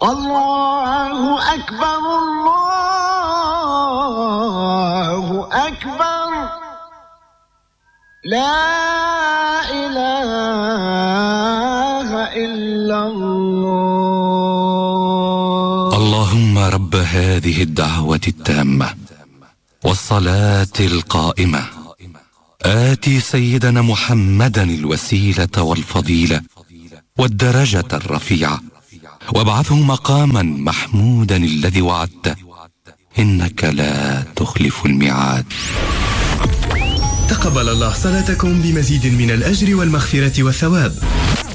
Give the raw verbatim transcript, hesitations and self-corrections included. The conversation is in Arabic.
الله أكبر الله أكبر لا إله إلا الله. اللهم رب هذه الدعوة التامة والصلاة القائمة آتي سيدنا محمدا الوسيلة والفضيلة والدرجة الرفيعة وابعثه مقاما محمودا الذي وعدته إنك لا تخلف الميعاد. تقبل الله صلاتكم بمزيد من الأجر والمغفرة والثواب.